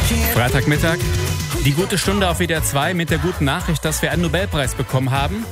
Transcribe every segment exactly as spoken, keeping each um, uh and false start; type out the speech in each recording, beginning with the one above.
Freitagmittag, die gute Stunde auf W D R zwei mit der guten Nachricht, dass wir einen Nobelpreis bekommen haben.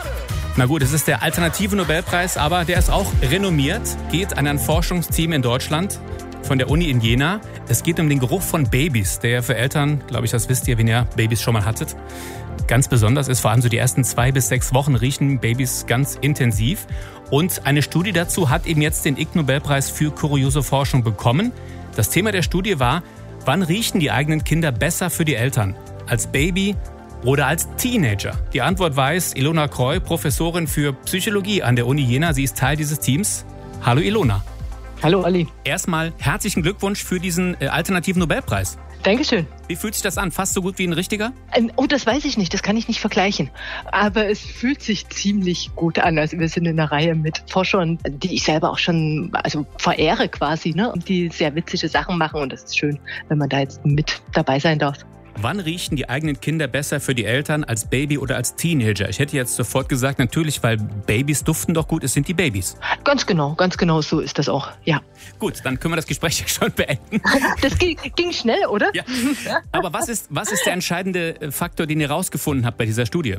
Na gut, es ist der alternative Nobelpreis, aber der ist auch renommiert, geht an ein Forschungsteam in Deutschland von der Uni in Jena. Es geht um den Geruch von Babys, der für Eltern, glaube ich, das wisst ihr, wenn ihr Babys schon mal hattet, ganz besonders ist. Vor allem so die ersten zwei bis sechs Wochen riechen Babys ganz intensiv. Und eine Studie dazu hat eben jetzt den Ig Nobelpreis für kuriose Forschung bekommen. Das Thema der Studie war: Wann riechen die eigenen Kinder besser für die Eltern? Als Baby oder als Teenager? Die Antwort weiß Ilona Kreu, Professorin für Psychologie an der Uni Jena. Sie ist Teil dieses Teams. Hallo Ilona. Hallo Ali. Erstmal herzlichen Glückwunsch für diesen äh, alternativen Nobelpreis. Dankeschön. Wie fühlt sich das an? Fast so gut wie ein richtiger? Ähm, oh, das weiß ich nicht. Das kann ich nicht vergleichen. Aber es fühlt sich ziemlich gut an. Also wir sind in einer Reihe mit Forschern, die ich selber auch schon also verehre quasi, ne? Die sehr witzige Sachen machen. Und das ist schön, wenn man da jetzt mit dabei sein darf. Wann riechen die eigenen Kinder besser für die Eltern, als Baby oder als Teenager? Ich hätte jetzt sofort gesagt, natürlich, weil Babys duften doch gut, es sind die Babys. Ganz genau, ganz genau so ist das auch, ja. Gut, dann können wir das Gespräch schon beenden. Das ging, ging schnell, oder? Ja. Aber was ist, was ist der entscheidende Faktor, den ihr rausgefunden habt bei dieser Studie?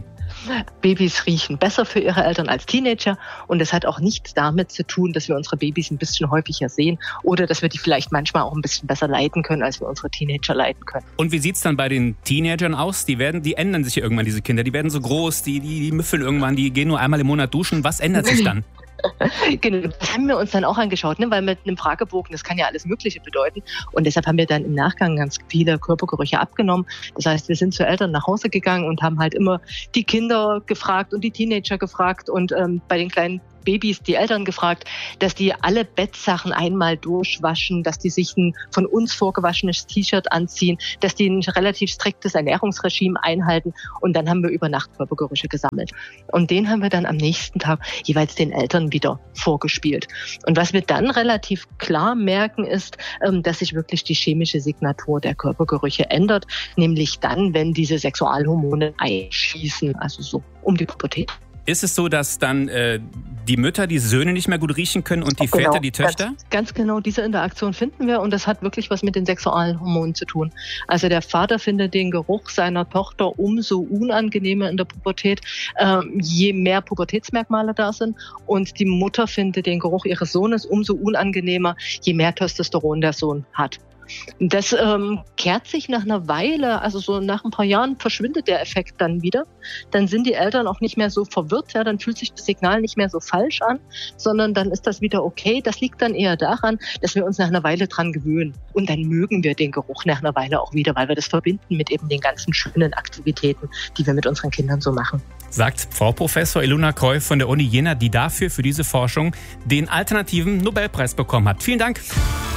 Babys riechen besser für ihre Eltern als Teenager. Und das hat auch nichts damit zu tun, dass wir unsere Babys ein bisschen häufiger sehen oder dass wir die vielleicht manchmal auch ein bisschen besser leiten können, als wir unsere Teenager leiten können. Und wie sieht's dann bei den Teenagern aus? Die werden, die ändern sich ja irgendwann, diese Kinder. Die werden so groß, die, die, die müffeln irgendwann, die gehen nur einmal im Monat duschen. Was ändert sich dann? Genau, das haben wir uns dann auch angeschaut, ne? Weil mit einem Fragebogen, das kann ja alles Mögliche bedeuten. Und deshalb haben wir dann im Nachgang ganz viele Körpergerüche abgenommen. Das heißt, wir sind zu Eltern nach Hause gegangen und haben halt immer die Kinder gefragt und die Teenager gefragt und ähm, bei den kleinen Babys die Eltern gefragt, dass die alle Bettsachen einmal durchwaschen, dass die sich ein von uns vorgewaschenes T-Shirt anziehen, dass die ein relativ striktes Ernährungsregime einhalten. Und dann haben wir über Nacht Körpergerüche gesammelt. Und den haben wir dann am nächsten Tag jeweils den Eltern wieder vorgespielt. Und was wir dann relativ klar merken, ist, dass sich wirklich die chemische Signatur der Körpergerüche ändert, nämlich dann, wenn diese Sexualhormone einschießen, also so um die Pubertät. Ist es so, dass dann äh, die Mütter die Söhne nicht mehr gut riechen können und die genau, Väter die Töchter? Ganz, ganz genau, diese Interaktion finden wir und das hat wirklich was mit den Sexualhormonen zu tun. Also der Vater findet den Geruch seiner Tochter umso unangenehmer in der Pubertät, ähm, je mehr Pubertätsmerkmale da sind, und die Mutter findet den Geruch ihres Sohnes umso unangenehmer, je mehr Testosteron der Sohn hat. Das ähm, kehrt sich nach einer Weile, also so nach ein paar Jahren verschwindet der Effekt dann wieder. Dann sind die Eltern auch nicht mehr so verwirrt, ja, dann fühlt sich das Signal nicht mehr so falsch an, sondern dann ist das wieder okay. Das liegt dann eher daran, dass wir uns nach einer Weile dran gewöhnen. Und dann mögen wir den Geruch nach einer Weile auch wieder, weil wir das verbinden mit eben den ganzen schönen Aktivitäten, die wir mit unseren Kindern so machen. Sagt Frau Professor Ilona Kreu von der Uni Jena, die dafür für diese Forschung den alternativen Nobelpreis bekommen hat. Vielen Dank.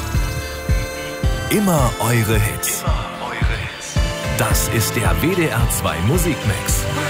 Immer eure Hits. Immer eure Hits. Das ist der W D R zwei Musikmix.